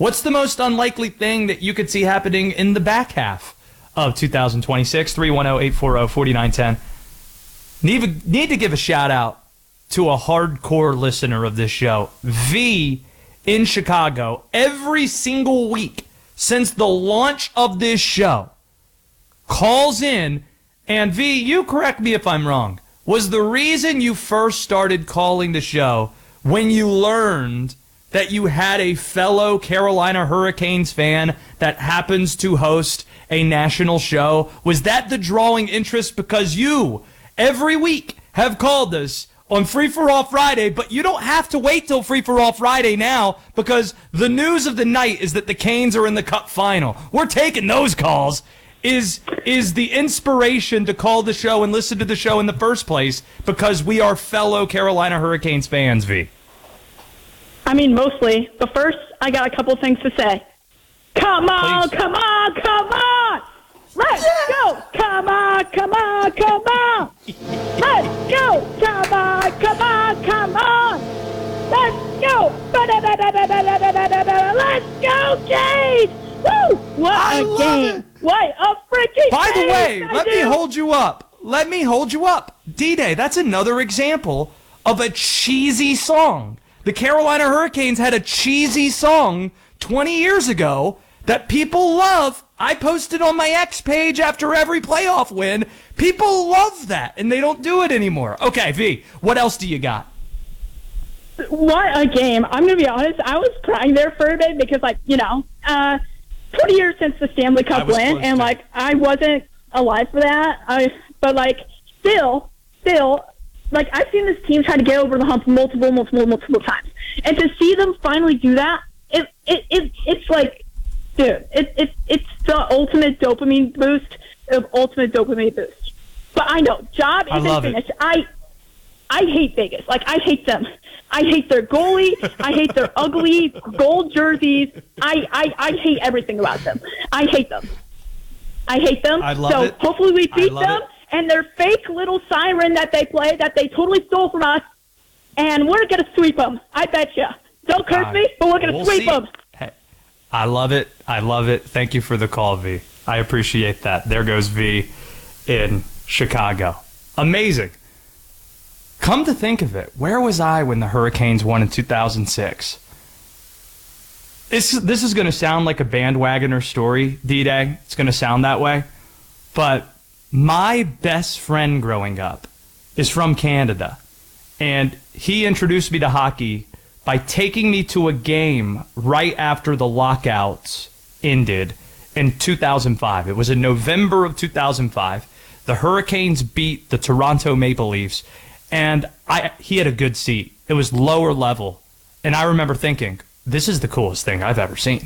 What's the most unlikely thing that you could see happening in the back half of 2026? 310-840-4910. Need to give a shout out to a hardcore listener of this show, V in Chicago. Every single week since the launch of this show, calls in, and V, you correct me if I'm wrong, was the reason you first started calling the show when you learned that you had a fellow Carolina Hurricanes fan that happens to host a national show? Was that the drawing interest? Because you, every week, have called us on Free For All Friday, but you don't have to wait till Free For All Friday now, because the news of the night is that the Canes are in the Cup final. We're taking those calls. Is the inspiration to call the show and listen to the show in the first place because we are fellow Carolina Hurricanes fans, V? I mean, mostly. But first, I got a couple things to say. Come on, Please. come on, come on! Let's go! Come on, come on, come on! Let's go! Come on, come on, come on! Let's go! Let's go, Canes! Woo! What a game! It. What a freaking By the game! way, let me hold you up. Let me hold you up. D-Day, that's another example of a cheesy song. The Carolina Hurricanes had a cheesy song 20 years ago that people love. I posted on my X page after every playoff win. People love that, and they don't do it anymore. Okay, V, what else do you got? What a game. I'm going to be honest, I was crying there for a bit because, 20 years since the Stanley Cup win, and, I wasn't alive for that. Still, I've seen this team try to get over the hump multiple times. And to see them finally do that, it's like, dude, it's the ultimate dopamine boost of ultimate dopamine boost. But I know, job isn't finished. I hate Vegas. I hate them. I hate their goalie. I hate their ugly gold jerseys. I hate everything about them. I hate them. I love it. Hopefully we beat them it. and their fake little siren that they play that they totally stole from us, and we're going to sweep them. I bet you. Don't curse me, but we're going to sweep them. Hey, I love it. I love it. Thank you for the call, V. I appreciate that. There goes V in Chicago. Amazing. Come to think of it, where was I when the Hurricanes won in 2006? This is going to sound like a bandwagoner story, D-Day. It's going to sound that way. But my best friend growing up is from Canada. And he introduced me to hockey by taking me to a game right after the lockouts ended in 2005. It was in November of 2005. The Hurricanes beat the Toronto Maple Leafs. And he had a good seat. It was lower level. And I remember thinking, this is the coolest thing I've ever seen.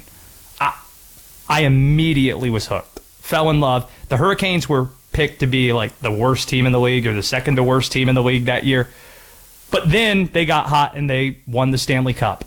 I immediately was hooked. Fell in love. The Hurricanes were picked to be the worst team in the league or the second to worst team in the league that year. But then they got hot and they won the Stanley Cup.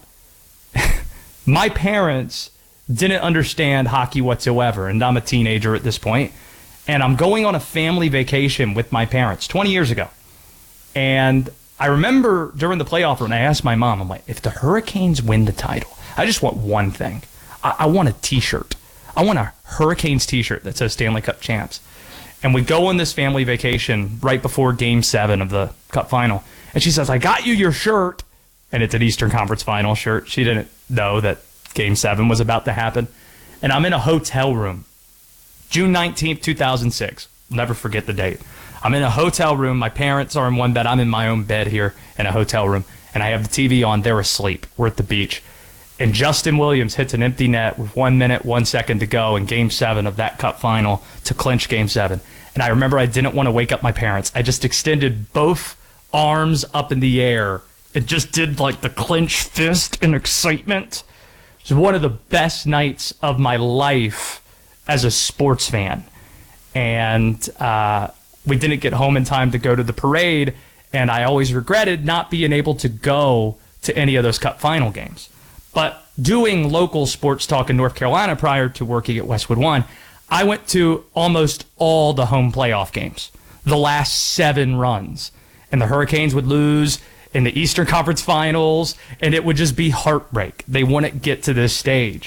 My parents didn't understand hockey whatsoever. And I'm a teenager at this point. And I'm going on a family vacation with my parents 20 years ago. And I remember during the playoff run, I asked my mom, I'm like, if the Hurricanes win the title, I just want one thing. I want a T-shirt. I want a Hurricanes T-shirt that says Stanley Cup champs. And we go on this family vacation right before Game 7 of the Cup final. And she says, I got you your shirt. And it's an Eastern Conference Final shirt. She didn't know that Game 7 was about to happen. And I'm in a hotel room, June 19th, 2006. I'll never forget the date. I'm in a hotel room. My parents are in one bed. I'm in my own bed here in a hotel room. And I have the TV on. They're asleep. We're at the beach. And Justin Williams hits an empty net with 1 minute, 1 second to go in Game 7 of that Cup final to clinch Game 7. And I remember I didn't want to wake up my parents. I just extended both arms up in the air and just did the clenched fist in excitement. It was one of the best nights of my life as a sports fan. And we didn't get home in time to go to the parade, and I always regretted not being able to go to any of those Cup final games. But doing local sports talk in North Carolina prior to working at Westwood One, I went to almost all the home playoff games, the last 7 runs. And the Hurricanes would lose in the Eastern Conference Finals, and it would just be heartbreak. They wouldn't get to this stage.